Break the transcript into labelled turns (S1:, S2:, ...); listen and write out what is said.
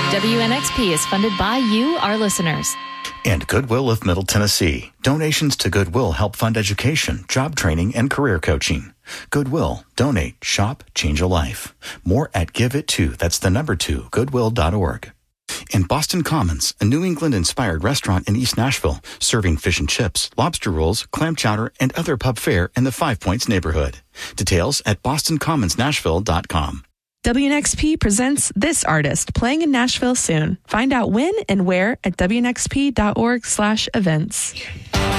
S1: WNXP is funded by you, our listeners.
S2: And Goodwill of Middle Tennessee. Donations to Goodwill help fund education, job training, and career coaching. Goodwill. Donate. Shop. Change a life. More at GiveIt2. That's the number 2, goodwill.org. In Boston Commons, a New England-inspired restaurant in East Nashville, serving fish and chips, lobster rolls, clam chowder, and other pub fare in the Five Points neighborhood. Details at bostoncommonsnashville.com.
S3: WNXP presents This Artist, playing in Nashville soon. Find out when and where at WNXP.org/events.